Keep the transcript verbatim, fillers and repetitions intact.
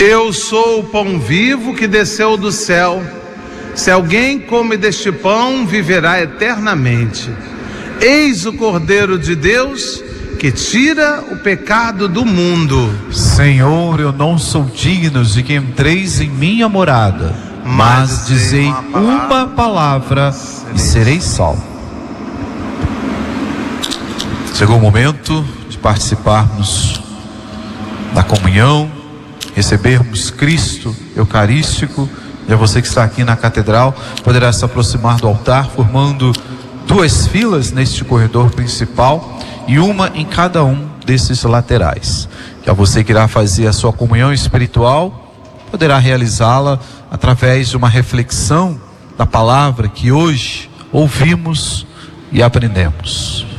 Eu sou o pão vivo que desceu do céu. Se alguém come deste pão, viverá eternamente. Eis o Cordeiro de Deus que tira o pecado do mundo. Senhor, eu não sou digno de que entreis em minha morada, mas, mas dizei uma palavra, uma palavra e serei salvo. Chegou o momento de participarmos da comunhão, recebermos Cristo Eucarístico. E a você que está aqui na catedral poderá se aproximar do altar, formando duas filas neste corredor principal e uma em cada um desses laterais. E a você que irá fazer a sua comunhão espiritual, poderá realizá-la através de uma reflexão da palavra que hoje ouvimos e aprendemos.